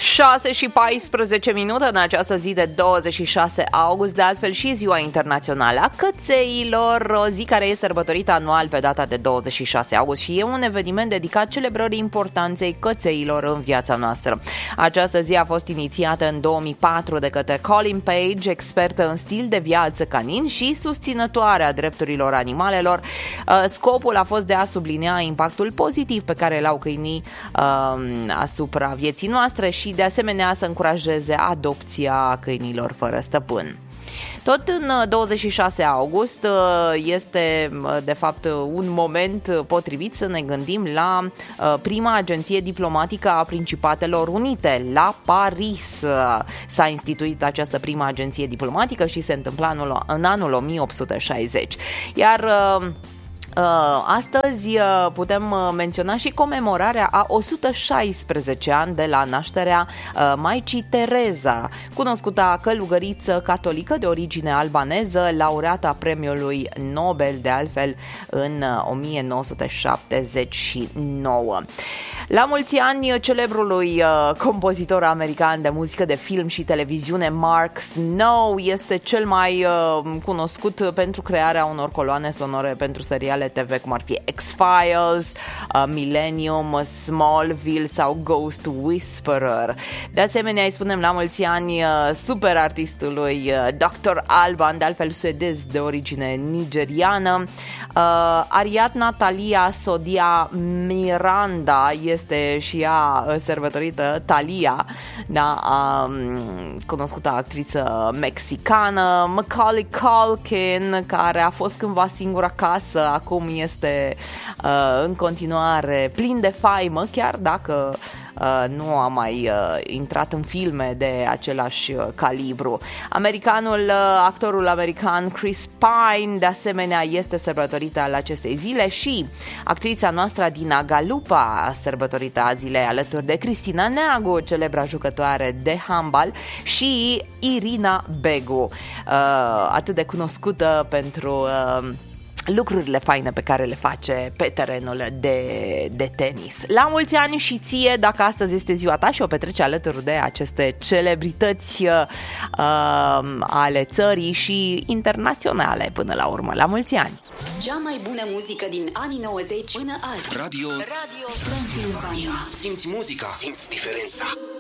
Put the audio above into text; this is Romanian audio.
6:14 în această zi de 26 august, de altfel și ziua internațională a cățeilor, o zi care este sărbătorită anual pe data de 26 august și e un eveniment dedicat celebrării importanței cățeilor în viața noastră. Această zi a fost inițiată în 2004 de către Colin Page, expertă în stil de viață canin și susținătoare a drepturilor animalelor. Scopul a fost de a sublinia impactul pozitiv pe care l-au câinii asupra vieții noastre și de asemenea să încurajeze adopția câinilor fără stăpân. Tot în 26 august este de fapt un moment potrivit să ne gândim la prima agenție diplomatică a Principatelor Unite. La Paris s-a instituit această prima agenție diplomatică și se întâmpla în anul 1860. Iar astăzi putem menționa și comemorarea a 116 ani de la nașterea Maicii Tereza, cunoscuta călugăriță catolică de origine albaneză, laureata premiului Nobel de altfel în 1979. La mulți ani celebrului compozitor american de muzică de film și televiziune Mark Snow este cel mai cunoscut pentru crearea unor coloane sonore pentru seriale TV cum ar fi X-Files, Millennium, Smallville sau Ghost Whisperer. De asemenea îi spunem la mulți ani super artistului Dr. Alban, de altfel suedez de origine nigeriană. Ariadna Thalia Sodia Miranda este și ea sărbătorită, Thalia, da, cunoscută actriță mexicană. Macaulay Culkin, care a fost cândva singur acasă, acum este în continuare plin de faimă, chiar dacă nu a mai intrat în filme de același calibru. Actorul american Chris Pine, de asemenea, este sărbătorită al acestei zile și actrița noastră Dina Galupa, sărbătorită a zilei alături de Cristina Neagu, celebra jucătoare de handbal, și Irina Begu, atât de cunoscută pentru lucrurile faine pe care le face pe terenul de tenis. La mulți ani și ție, dacă astăzi este ziua ta și o petreci alături de aceste celebrități ale țării și internaționale până la urmă. La mulți ani! Cea mai bună muzică din anii 90 până azi. Radio Transilvania. Simți muzica, simți diferența.